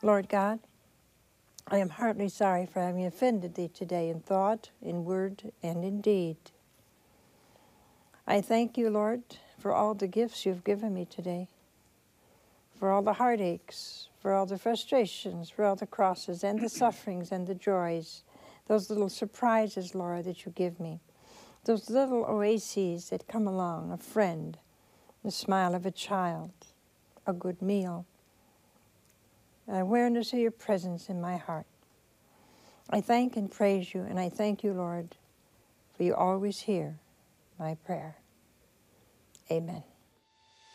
Lord God, I am heartily sorry for having offended thee today in thought, in word, and in deed. I thank you, Lord, for all the gifts you've given me today, for all the heartaches, for all the frustrations, for all the crosses and the sufferings and the joys, those little surprises, Lord, that you give me, those little oases that come along, a friend, the smile of a child, a good meal, an awareness of your presence in my heart. I thank and praise you, and I thank you, Lord, for you always hear my prayer. Amen.